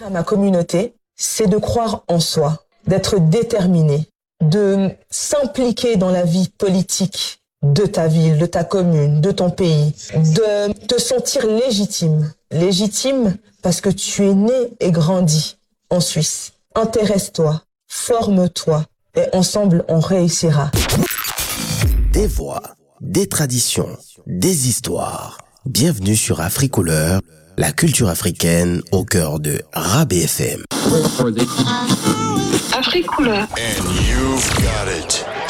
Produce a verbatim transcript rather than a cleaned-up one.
à ma communauté, c'est de croire en soi, d'être déterminé, de s'impliquer dans la vie politique de ta ville, de ta commune, de ton pays, de te sentir légitime. Légitime parce que tu es né et grandi en Suisse. Intéresse-toi, forme-toi et ensemble on réussira. Des voix, des traditions, des histoires. Bienvenue sur Africouleur, la culture africaine au cœur de Rabais F M. Africouleur. And you've got it.